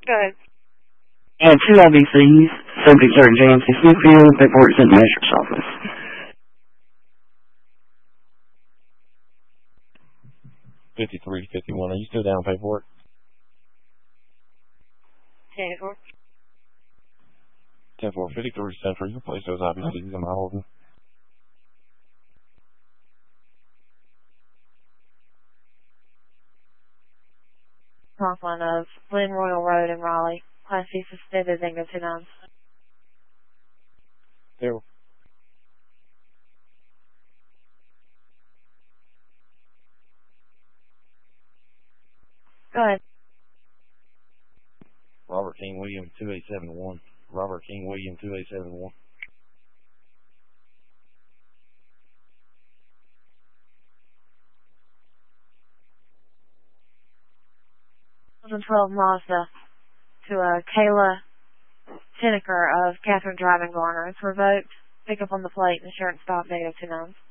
Go ahead. And two LBCs, subjects are in JMC Smithfield, paperwork sent to the Magistrate's office. 5351. Are you still down paperwork? 10-4. 10-4. 53 Central. You place those LBCs in my holding. Crossline of Glen Royal Road in Raleigh. Class C suspended, then go 2-9. There. Go ahead. Robert King William 2871. Robert King William 2871. And 12 Mazda to Kayla Tinnicker of Catherine Driving Garner. It's revoked. Pick up on the plate. Insurance stop, negative 2-9.